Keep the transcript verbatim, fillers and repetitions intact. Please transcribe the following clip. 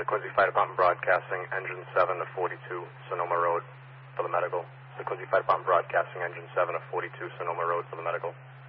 Quincy Fire Department Broadcasting, engine seven to forty-two, Sonoma Road for the medical. The Quincy Fire Department Broadcasting, engine seven to forty-two, Sonoma Road for the medical.